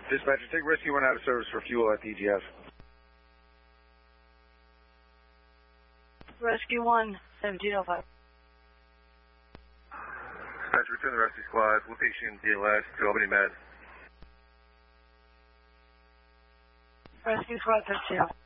Dispatcher, take Rescue 1 out of service for fuel at DGF. Rescue 1, 1705. Dispatcher, return the rescue squad. Location DLS to Albany Med. Rescue squad 52.